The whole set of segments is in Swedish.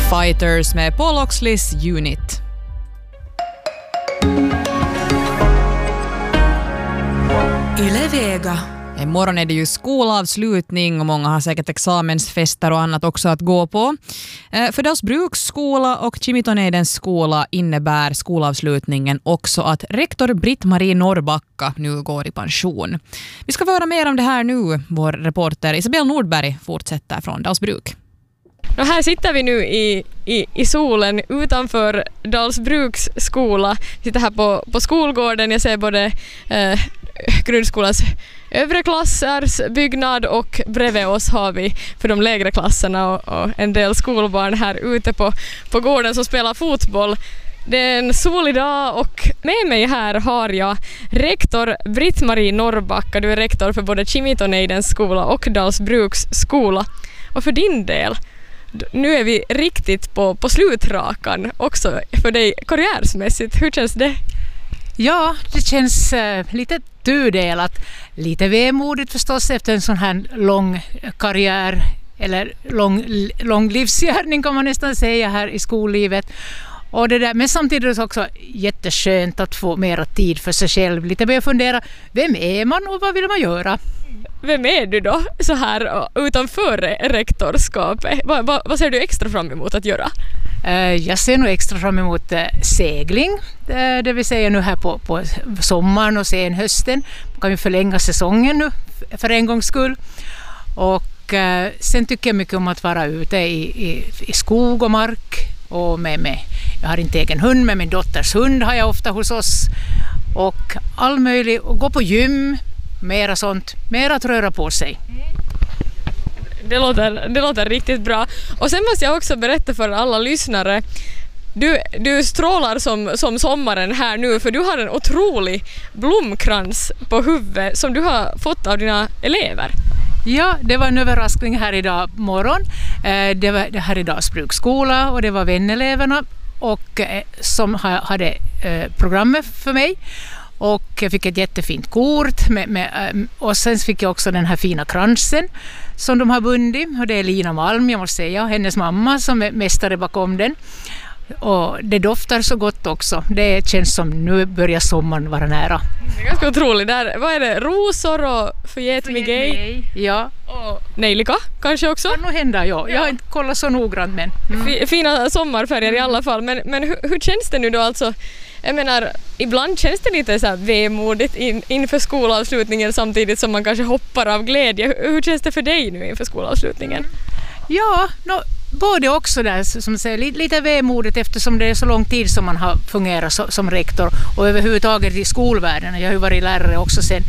Fighters med Paul Oxleys Unit. Yle Vega. Imorgon är det ju skolavslutning och många har säkert examensfester och annat också att gå på. För Dalsbruks skola och Kimitonedens skola innebär skolavslutningen också att rektor Britt-Marie Norrbacka nu går i pension. Vi ska få höra mer om det här nu. Vår reporter Isabel Nordberg fortsätter från Dalsbruk. Och här sitter vi nu i solen utanför Dalsbruks skola. Vi sitter här på skolgården. Jag ser både grundskolans övre klassers byggnad och bredvid oss har vi för de lägre klasserna och en del skolbarn här ute på gården som spelar fotboll. Det är en solig dag och med mig här har jag rektor Britt-Marie Norrbacka. Du är rektor för både Kimitonedens skola och Dalsbruks skola. Och för din del, nu är vi riktigt på slutrakan också för dig karriärsmässigt. Hur känns det? Ja, det känns lite tudelat. Lite vemodigt förstås efter en sån här lång karriär eller lång livsgärning kan man nästan säga här i skollivet. Och det där, men samtidigt är det också jätteskönt att få mera tid för sig själv. Lite börja fundera, vem är man och vad vill man göra? Vem är du då så här utanför rektorskapet? Vad ser du extra fram emot att göra? Jag ser nog extra fram emot segling, det vill säga nu här på sommaren och sen hösten. Man kan ju förlänga säsongen nu för en gångs skull. Och sen tycker jag mycket om att vara ute i skog och mark. Och jag har inte egen hund, men min dotters hund har jag ofta hos oss. Och all möjligt, och gå på gym, mera sånt, mera att röra på sig. Det låter riktigt bra. Och sen måste jag också berätta för alla lyssnare. Du strålar som sommaren här nu, för du har en otrolig blomkrans på huvudet som du har fått av dina elever. Ja, det var en överraskning här idag morgon. Det var det här i Dalsbruks skola och det var väneleverna och som hade programmet för mig. Och jag fick ett jättefint kort och sen fick jag också den här fina kransen som de har bundit. Och det är Lina Malm, jag måste säga, hennes mamma som är mästare bakom den. Och det doftar så gott också. Det känns som nu börjar sommaren vara nära. Det är ganska otroligt. Vad är det? Rosor och förget-mig-gej? Ja. Och nejlika kanske också? Kan nog hända, ja. Jag har inte kollat så noggrant, men... Fina sommarfärger i alla fall. Men hur känns det nu då alltså? Jag menar, ibland känns det lite så här vemodigt inför skolavslutningen samtidigt som man kanske hoppar av glädje. Hur känns det för dig nu inför skolavslutningen? Ja, både också där som säger lite vemodigt eftersom det är så lång tid som man har fungerat som rektor och överhuvudtaget i skolvärlden. Jag har ju varit lärare också sedan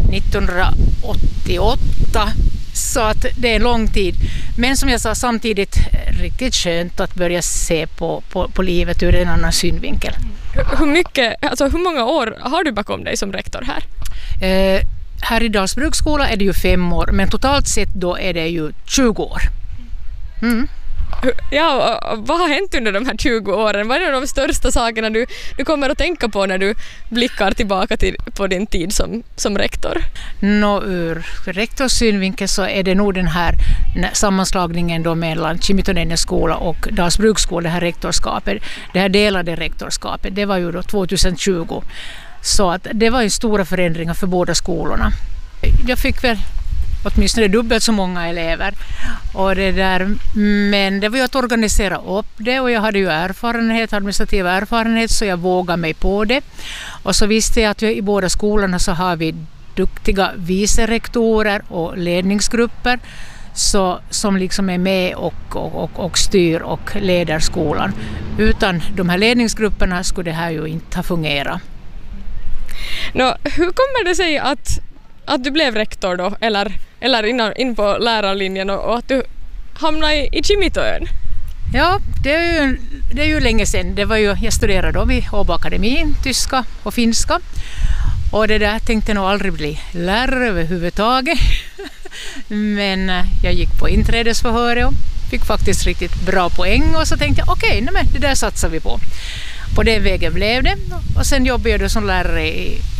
1988 så att det är en lång tid. Men som jag sa samtidigt riktigt skönt att börja se på livet ur en annan synvinkel. Hur många år har du bakom dig som rektor här? Här i Dalsbruks skola är det ju 5 år men totalt sett då är det ju 20 år. Mm. Ja, vad har hänt under de här 20 åren? Vad är de största sakerna du kommer att tänka på när du blickar tillbaka på din tid som rektor? Ur rektors synvinkel så är det nog den här sammanslagningen då mellan Kimitonedens skola och Dalsbruks skola, det här rektorskapet, det här delade rektorskapet, det var ju då 2020. Så att det var ju stora förändringar för båda skolorna. Jag fick väl åtminstone dubbelt så många elever. Och men det var ju att organisera upp det och jag hade ju administrativ erfarenhet så jag vågade mig på det. Och så visste jag att i båda skolorna så har vi duktiga vicerektorer och ledningsgrupper som liksom är med och styr och leder skolan. Utan de här ledningsgrupperna skulle det här ju inte ha fungerat. Hur kommer det sig att du blev rektor då, eller in på lärarlinjen och att du hamnade i Kimitoön? Ja, det är ju länge sedan. Jag studerade då vid Åbo-akademin, tyska och finska. Och det där tänkte jag nog aldrig bli lärare överhuvudtaget. Men jag gick på inträdesförhöret och fick faktiskt riktigt bra poäng och så tänkte jag okej, det där satsar vi på. På den vägen blev det och sen jobbade jag som lärare i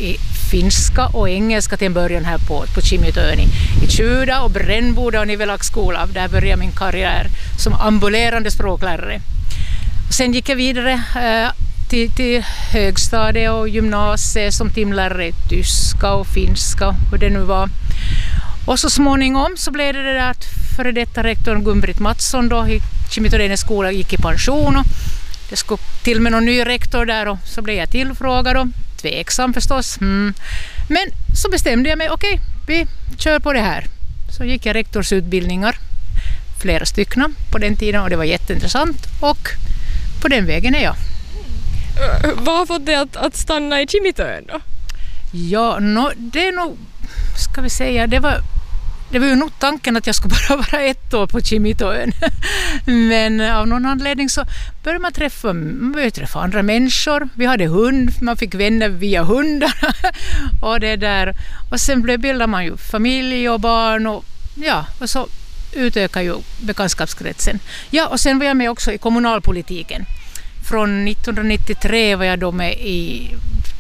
finska och engelska till en början här på Kimitoön i Tjuda och Brännboda och Nivelaxskola. Där började min karriär som ambulerande språklärare. Sen gick jag vidare till högstadiet och gymnasiet som timlärare i tyska och finska och det nu var. Och så småningom så blev det där att före detta rektorn Gun-Britt Mattsson då i Kimitoinens skola gick i pension och det skulle till med någon ny rektor där och så blev jag tillfrågad och tveksam förstås. Men så bestämde jag mig, okej, vi kör på det här. Så gick jag rektorsutbildningar, flera stycken på den tiden och det var jätteintressant och på den vägen är jag. Vad har fått dig att stanna i Kimitoön då? Ja, det är nog, ska vi säga, det var ju nog tanken att jag skulle bara vara 1 år på Kimitoön. Men av någon anledning så började man träffa andra människor. Vi hade hund, man fick vänner via hundarna och det där. Och sen bildade man ju familj och barn och ja, och så utökade ju bekantskapskretsen. Ja, och sen var jag med också i kommunalpolitiken. Från 1993 var jag då med i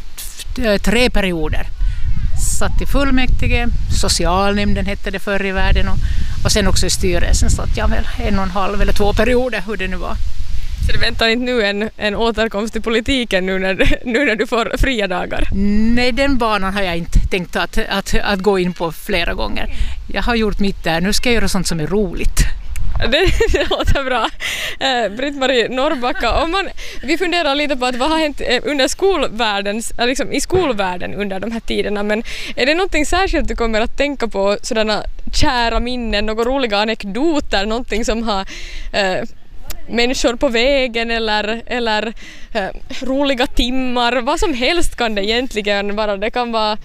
3 perioder. Satt i fullmäktige, socialnämnden hette det förr i världen och sen också i styrelsen satt jag väl 1,5 eller 2 perioder hur det nu var. Så du väntar inte nu en återkomst i politiken nu när du får fria dagar? Nej, den banan har jag inte tänkt att gå in på flera gånger. Jag har gjort mitt där, nu ska jag göra sånt som är roligt. Det låter bra. Britt-Marie Norrbacka, vi funderar lite på att vad har hänt under i skolvärlden under de här tiderna, men är det någonting särskilt du kommer att tänka på, sådana kära minnen, några roliga anekdoter, någonting som har människor på vägen eller roliga timmar, vad som helst kan det egentligen vara, det kan vara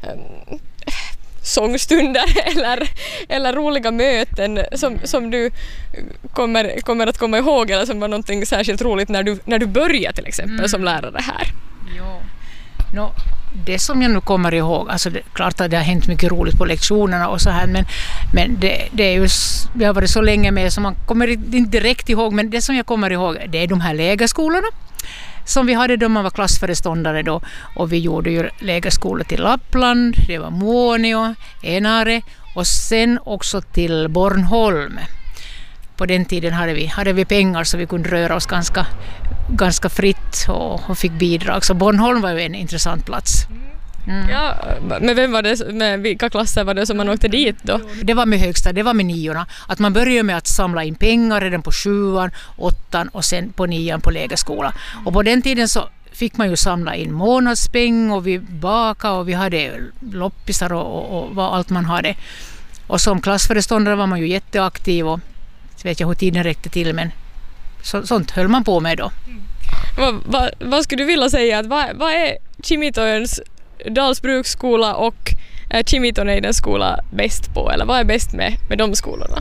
sångstunder eller roliga möten som du kommer att komma ihåg eller som var någonting särskilt roligt när du började till exempel som lärare här. Ja. Det som jag nu kommer ihåg, alltså det är klart att det har hänt mycket roligt på lektionerna och så här, men det är ju, jag har varit så länge med så man kommer inte direkt ihåg, men det som jag kommer ihåg det är de här lägerskolorna som vi hade då man var klassföreståndare då, och vi gjorde ju lägerskolor till Lappland, det var Muonio, Enare och sen också till Bornholm. På den tiden hade vi pengar så vi kunde röra oss ganska fritt och fick bidrag, så Bornholm var ju en intressant plats. Ja, men vem var det, med vilka klasser var det som man åkte dit då? Det var med högsta, det var med 9:orna. Att man började med att samla in pengar redan på 7:an, 8:an och sen på 9:an på lägerskola. Och på den tiden så fick man ju samla in månadspeng och vi bakade och vi hade loppisar och vad allt man hade. Och som klassföreståndare var man ju jätteaktiv och vet jag hur tiden räckte till, men sånt höll man på med då. Vad skulle du vilja säga, att vad är Kimitoöns Dalsbruksskola och Kimitoneidens skola bäst på, eller vad är bäst med de skolorna?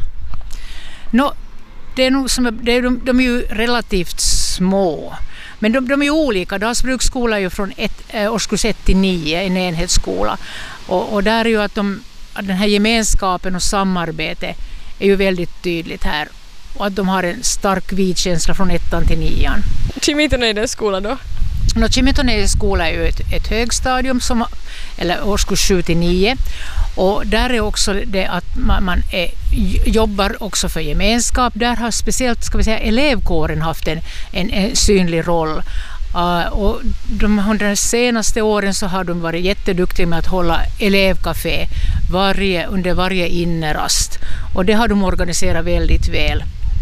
Det är nog de är ju relativt små, men de är olika. Dalsbruksskola är ju från årskurs 1 till 9 en enhetsskola och där är ju att den här gemenskapen och samarbete är ju väldigt tydligt här och att de har en stark vidkänsla från 1:an till 9:an. Kimitoneidens skola då? Kimitoneidens skola är ju ett högstadium eller årskurs 7 till 9 och där är också det att man jobbar också för gemenskap. Där har speciellt elevkåren haft en synlig roll. Och under de senaste åren så har de varit jätteduktiga med att hålla elevcafé under varje innerast och det har de organiserat väldigt väl.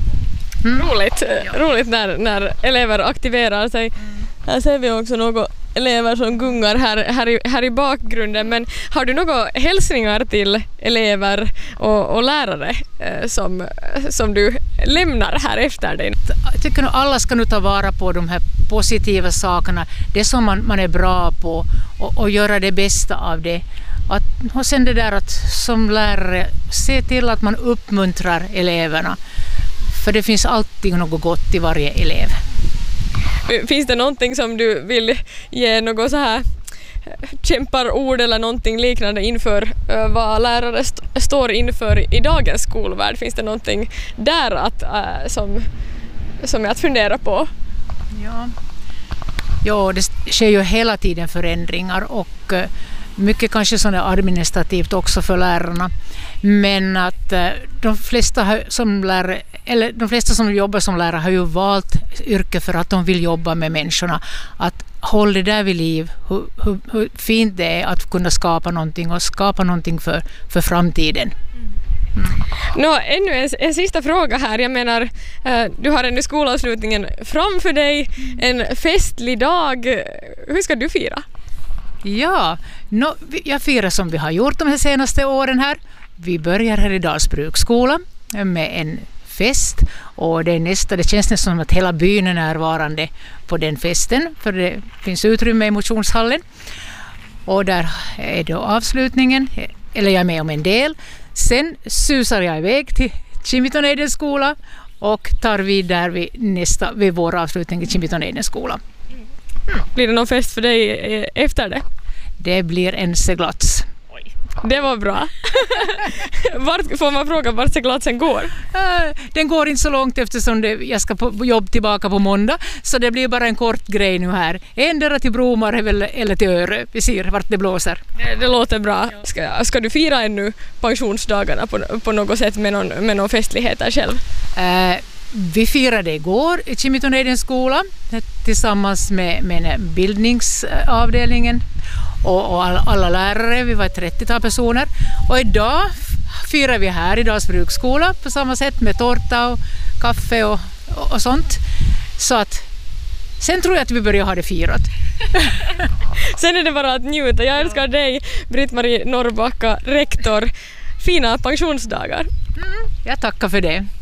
Roligt när elever aktiverar sig. Här ser vi också några elever som gungar här i bakgrunden, men har du några hälsningar till elever och lärare som du lämnar här efter dig? Jag tycker att alla ska nu ta vara på de här positiva sakerna, det som man är bra på och göra det bästa av det. Och sen det där att som lärare se till att man uppmuntrar eleverna, för det finns alltid något gott i varje elev. Finns det någonting som du vill ge något så här kämparord eller någonting liknande inför vad lärare står inför i dagens skolvärld? Finns det någonting där som är att fundera på? Ja, det sker ju hela tiden förändringar och mycket kanske sådana administrativt också för lärarna. Men att de flesta som jobbar som lärare har ju valt yrke för att de vill jobba med människorna. Att hålla det där vid liv, hur fint det är att kunna skapa någonting och skapa någonting för framtiden. Ännu en sista fråga här. Jag menar, du har ännu skolavslutningen framför dig, en festlig dag. Hur ska du fira? Ja, jag firar som vi har gjort de här senaste åren här. Vi börjar här i Dals bruksskola med en fest och det känns nästan som att hela byn är närvarande på den festen, för det finns utrymme i motionshallen. Och där är då avslutningen, eller jag är med om en del. Sen susar jag iväg till Kimitoneidens skola och tar vid där vid vår avslutning i Kimitoneidens skola. Blir det någon fest för dig efter det? Det blir en seglats. Det var bra. Får man fråga vart seglatsen går? Den går inte så långt eftersom jag ska på jobb tillbaka på måndag. Så det blir bara en kort grej nu här. Endera till Bromar eller till Örö. Vi ser vart det blåser. Det låter bra. Ska du fira ännu pensionsdagarna på något sätt med någon festligheter själv? Vi firade igår i Kimitoneidens skola tillsammans med bildningsavdelningen och alla lärare. Vi var 30-tal personer. Och idag firar vi här i Dals bruksskola på samma sätt med tårta och kaffe och sånt. Så att sen tror jag att vi börjar ha det firat. Sen är det bara att njuta. Jag älskar dig, Britt-Marie Norrbacka, rektor. Fina pensionsdagar. Jag tackar för det.